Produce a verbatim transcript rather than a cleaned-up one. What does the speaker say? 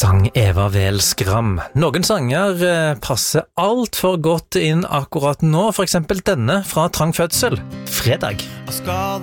sang Eva Vel Skram. Noen sanger eh, passer alt for godt inn akkurat nå, for eksempel denne fra Trang Fødsel, Fredag. Skal